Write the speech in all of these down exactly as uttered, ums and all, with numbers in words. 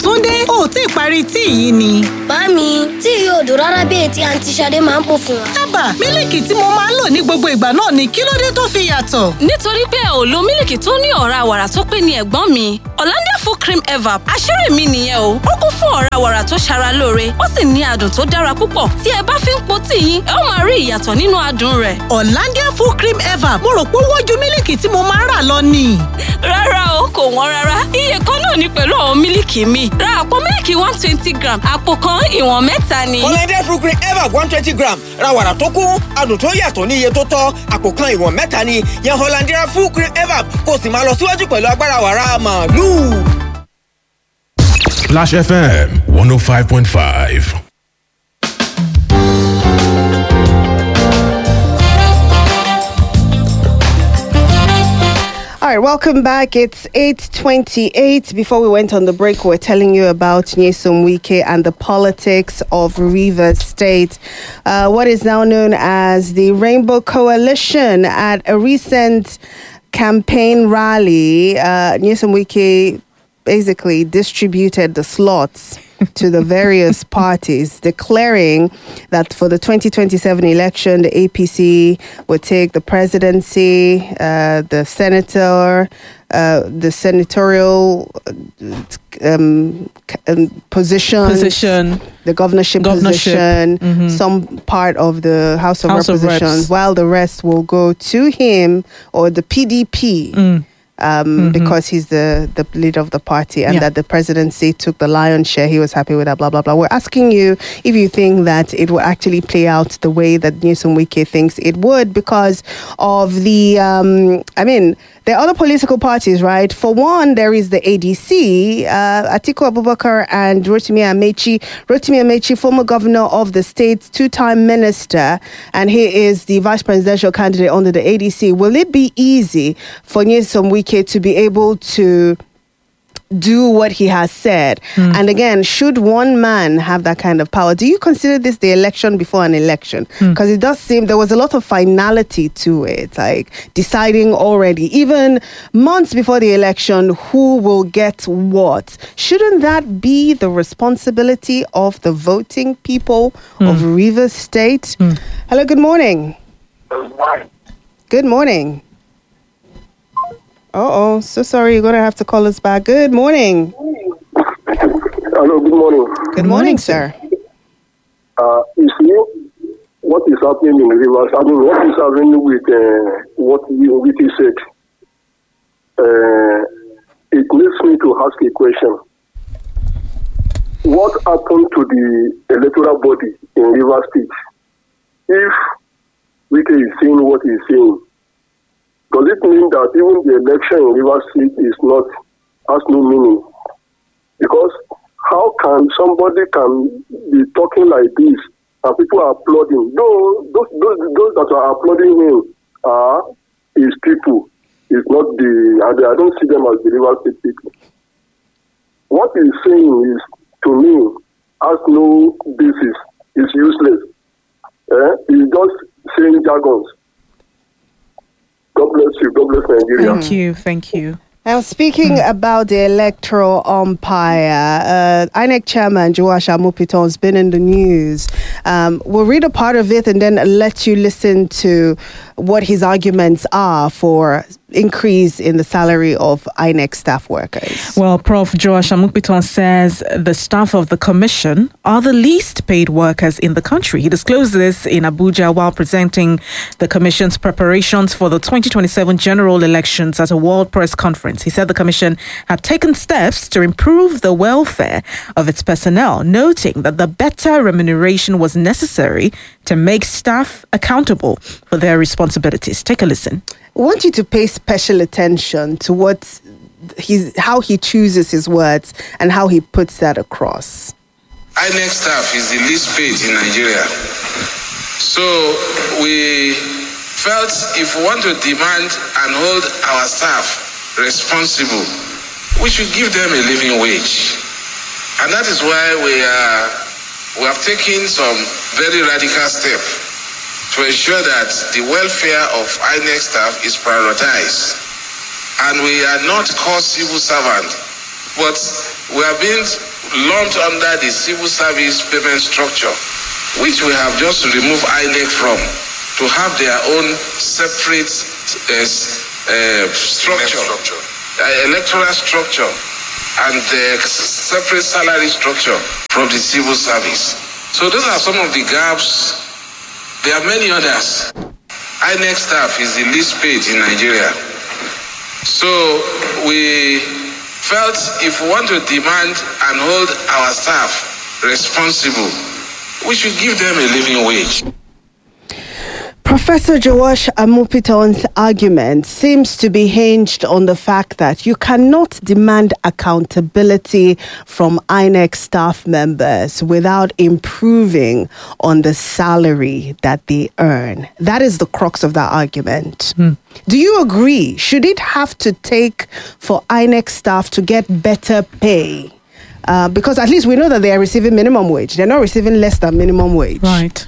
Túndé, o ò tí ì parí tíì yìí ni. Màámi, tíì yóò dùn rárá bí ètí àǹtí Ṣadé máa ń pò fún wa. Ábà, mílìkì tí mo máa ń lò ní gbogbo ìgbà náà ni kí ló dé tó fi yàtọ̀? Nítorí pé ò lo mílìkì tó ní ọ̀rá wàrà tó pé ní ẹ̀gbọ́n mi. Hollandia full cream evap àṣírí mi nìyẹn o. Ó kún fún ọ̀rá wàrà tó ṣara lóore, ó sì ní adùn tó dára púpọ̀. Tí ẹ bá fi ń po tíì yín, ẹ ó máa rí ìyàtọ̀ nínú adùn rẹ̀. Hollandia full cream evap, mo rò pé ó wọ́n ju mílìkì tí mo máa ń rà lọ ni. Rárá o, kò wọ́n rárá. Iye kan náà ni pẹ̀lú àwọn mílìkì mi. Ra àpò mílìkì one twenty gram, àpò kan ìwọ̀n mẹ́ta ni. Hollandia full cream evap one twenty gram, ra wàrà tó kún, adùn tó yàtọ̀ ní iye tó tọ́, àpò kan ìwọ̀n mẹ́ta ni. Yan Hollandia full cream evap kó sì máa lọ síwájú pẹ̀lú agbára wàrà màálù. Splash F M one oh five point five. All right, welcome back. It's eight twenty-eight. Before we went on the break, we were telling you about Nyesom Wike and the politics of Rivers State. Uh, what is now known as the Rainbow Coalition. At a recent campaign rally, uh, Nyesom Wike basically distributed the slots to the various parties, declaring that for the twenty twenty-seven election, the A P C would take the presidency, uh, the senator, uh, the senatorial um, um, position, position, the governorship, governorship. position, Mm-hmm. some part of the House of House of Representatives, Reps. while the rest will go to him or the P D P. Mm. Um, Mm-hmm. because he's the, the leader of the party and Yeah. that the presidency took the lion's share. He was happy with that, blah, blah, blah. We're asking you if you think that it will actually play out the way that Nyesom Wike thinks it would because of the, um, I mean, there are other political parties, right? For one, there is the A D C, uh, Atiku Abubakar and Rotimi Amechi. Rotimi Amechi, former governor of the state, two-time minister, and he is the vice presidential candidate under the A D C. Will it be easy for Nyesom Wike to be able to do what he has said? Mm. And again, should one man have that kind of power? Do you consider this the election before an election? Because mm. it does seem there was a lot of finality to it, like deciding already, even months before the election, who will get what. Shouldn't that be the responsibility of the voting people mm. of Rivers State? Mm. Hello, good morning. Good morning. Uh-oh, so sorry, you're going to have to call us back. Good morning. Hello, good morning. Good, good morning, morning, sir. Uh, you see, what is happening in Rivers, I mean, what is happening with uh, what Wike said, uh, it makes me to ask a question. What happened to the electoral body in Rivers State? If Wike is saying what he's saying, does it mean that even the election in Rivers State is not, has no meaning? Because how can somebody can be talking like this and people are applauding? Those, those, those, those that are applauding him are his people. It's not the, and I don't see them as the Rivers State people. What he's saying is, to me, has no basis. It's useless. Eh? He's just saying jargons. God bless you. God bless Nigeria. Thank you. Thank you. Now, speaking mm. about the electoral umpire, uh, I N E C chairman Joash Amopiton has been in the news. Um, we'll read a part of it and then let you listen to what his arguments are for increase in the salary of I N E C staff workers. Well, Professor Joash Amopiton says the staff of the commission are the least paid workers in the country. He disclosed this in Abuja while presenting the commission's preparations for the twenty twenty-seven general elections at a World Press Conference. He said the commission had taken steps to improve the welfare of its personnel, noting that the better remuneration was necessary to make staff accountable for their responsibilities. Take a listen. I want you to pay special attention to what he's, how he chooses his words and how he puts that across. I N E C staff is the least paid in Nigeria. So we felt if we want to demand and hold our staff responsible, we should give them a living wage. And that is why we are we have taken some very radical steps to ensure that the welfare of I N E C staff is prioritized. And we are not called civil servants but we are being lumped under the civil service payment structure, which we have just removed I N E C from, to have their own separate uh, uh, structure, structure. Uh, electoral structure, and uh, separate salary structure from the civil service. So those are some of the gaps. There are many others. I N E C staff is the least paid in Nigeria. So we felt if we want to demand and hold our staff responsible, we should give them a living wage. Professor Joash Amupiton's argument seems to be hinged on the fact that you cannot demand accountability from I N E C staff members without improving on the salary that they earn. That is the crux of that argument. Hmm. Do you agree? Should it have to take for I N E C staff to get better pay? Uh, because at least we know that they are receiving minimum wage. They're not receiving less than minimum wage. Right.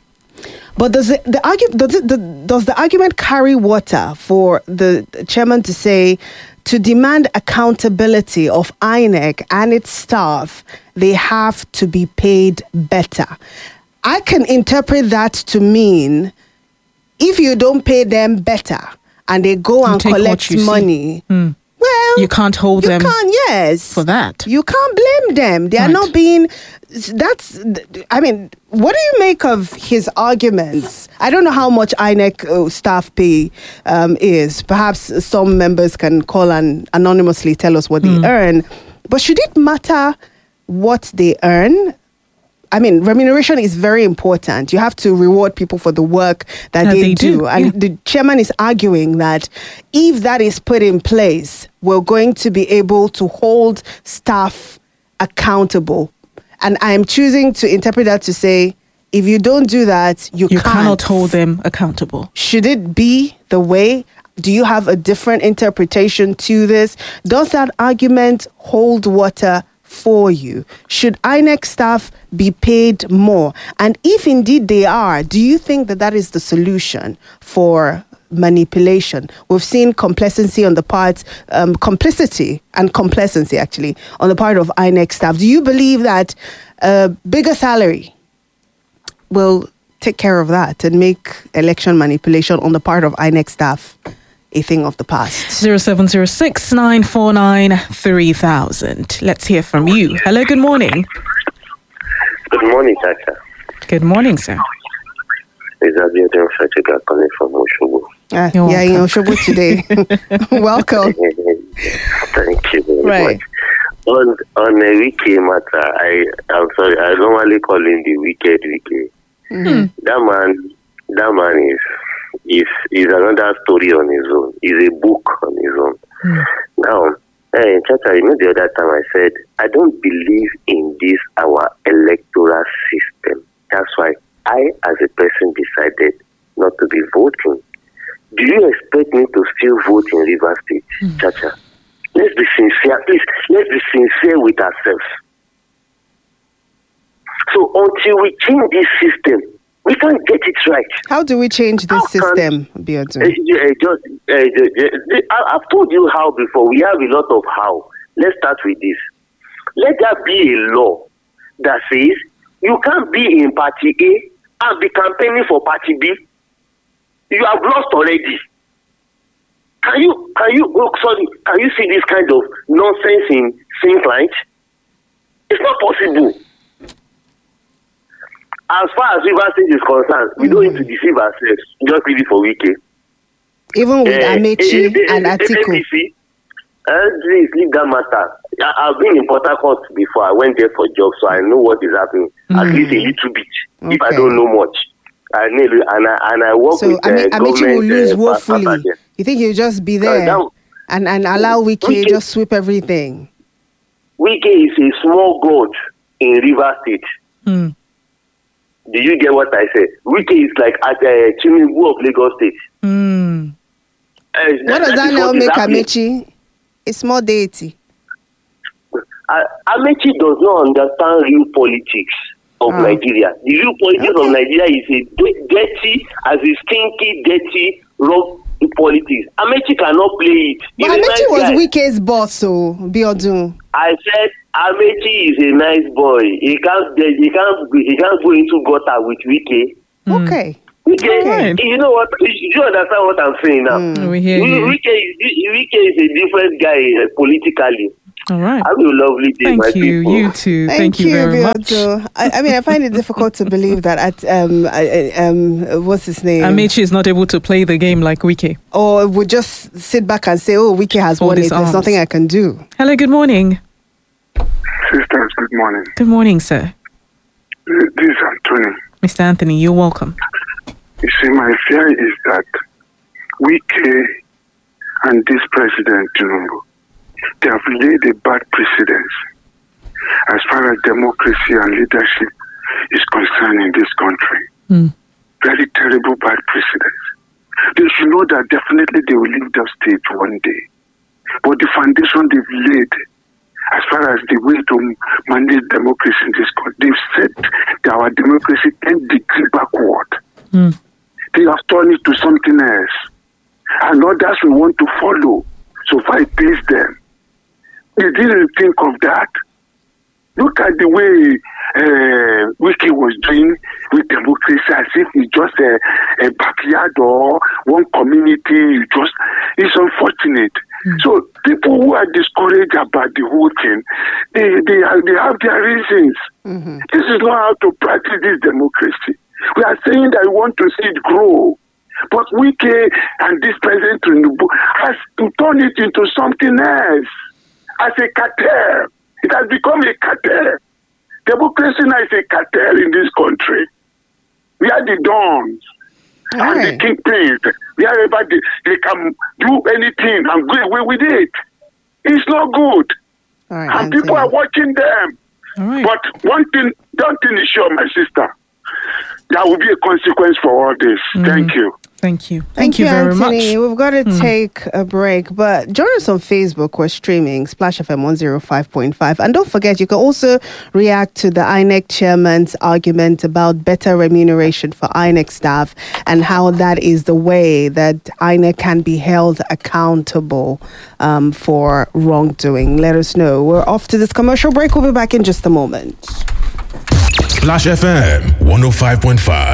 But does the, the argue, does, it, the, does the argument carry water for the chairman to say to demand accountability of I N E C and its staff, they have to be paid better? I can interpret that to mean if you don't pay them better and they go and collect money, mm. well, you can't hold you them can't, yes. for that. You can't blame them. They Right. are not being... That's, I mean, what do you make of his arguments? I don't know how much I N E C uh, staff pay um, is. Perhaps some members can call and anonymously tell us what mm. they earn. But should it matter what they earn? I mean, remuneration is very important. You have to reward people for the work that, that they, they do. do. And yeah. the chairman is arguing that if that is put in place, we're going to be able to hold staff accountable. And I am choosing to interpret that to say, if you don't do that, you, you can't. cannot hold them accountable. Should it be the way? Do you have a different interpretation to this? Does that argument hold water for you? Should I N E C staff be paid more? And if indeed they are, do you think that that is the solution for manipulation? We've seen complacency on the part, um, complicity and complacency actually on the part of I N E C staff. Do you believe that a bigger salary will take care of that and make election manipulation on the part of I N E C staff a thing of the past? zero seven zero six nine four nine three thousand. Let's hear from you. Hello, good morning. Good morning, Chacha. Good morning, sir. It's Abiodun Fatiga calling from Oshobo. Uh, yeah, in Oshobo today. Welcome. Thank you very right. much. On on a wiki matter, I I'm sorry, I normally call him the wicked wiki. Mm-hmm. That man, that man is is is another story on his own. Is a book on his own. Mm. Now, hey, Chacha, you know the other time I said I don't believe in this our electoral system. That's why I, as a person, decided not to be voting. Do you expect me to still vote in Rivers State, mm. Chacha? Let's be sincere, please. Let's be sincere with ourselves. So until we change this system, we can't get it right. How do we change this how system, Biodun? Uh, uh, just, uh, uh, uh, I've told you how before. We have a lot of how. Let's start with this. Let there be a law that says you can't be in Party A and be campaigning for Party B. You have lost already. Can you, can you, oh, sorry, can you see this kind of nonsense in Saint Light? It's not possible. As far as Rivers State is concerned, we mm. don't need to deceive ourselves. Just leave it for Wiki. Even with uh, Amechi uh, uh, and Atiku. Uh, please leave that matter. I, I've been in Port Harcourt before. I went there for jobs, so I know what is happening. Mm. At least a little bit, okay. If I don't know much. I need, and I and I work so, with I mean, uh, Amechi government. will lose uh, woefully. You think he'll just be there uh, that, and, and allow Wiki, Wiki just sweep everything? Wiki is a small god in Rivers State. Mm. Do you get what I say? Wiki is like at uh, Chimibu of Lagos State. Mm. Uh, what that, does that now make Amechi? A small deity. Uh, Amechi does not understand real politics of oh. Nigeria. The real politics okay. of Nigeria is a d- dirty, as a stinky, dirty, rough in politics. Amechi cannot play it. But He's a Amechi nice was guy. Wike's boss, so Biodun. I said Amechi is a nice boy. He can't he can't he can't go into gutter with Wike. Okay. Wike, Alright. you know what? Do you understand what I'm saying now? Mm, we hear you. Wike, is- Wike is a different guy uh, politically. All right. Have a lovely day, Thank my you. people. You too. Thank, Thank, you, very much. Biodu. I, I mean, I find it difficult to believe that at um I- I- um what's his name? Amechi is not able to play the game like Wike. Or would just sit back and say, "Oh, Wike has All won it. these There's arms. nothing I can do." Hello, good morning. Sisters, good morning. Good morning, sir. This is Anthony. Mister Anthony, you're welcome. You see, my fear is that Wike and this president, you know, they have laid a bad precedence as far as democracy and leadership is concerned in this country. Mm. Very terrible bad precedence. They should know that definitely they will leave the stage one day. But the foundation they've laid as far as the way to manage democracy in this country, they've set that our democracy ten degrees backward. Mm. They have turned it to something else. And others will want to follow. So far it pays them. They didn't think of that. Look at the way uh, Wiki was doing with democracy as if it's just a, a backyard or one community. You just It's unfortunate. Mm-hmm. So people who are discouraged about the whole thing, they they, are, they have their reasons. Mm-hmm. This is not how to practice this democracy. We are saying that we want to see it grow. But Wike and this president has to turn it into something else. As a cartel. It has become a cartel. Democracy now is a cartel in this country. We are the dons All and right. the kingpins. We are everybody. They can do anything and go away with it. It's not good. All right, And Anthony. people are watching them. All right. But one thing, one thing is sure, my sister. There will be a consequence for all this. Mm. Thank you. Thank you. Thank, Thank you, you, very Anthony. much. We've got to Hmm. take a break, but join us on Facebook. We're streaming Splash F M one oh five point five. And don't forget, you can also react to the I N E C chairman's argument about better remuneration for I N E C staff and how that is the way that I N E C can be held accountable um, for wrongdoing. Let us know. We're off to this commercial break. We'll be back in just a moment. Splash F M one oh five point five.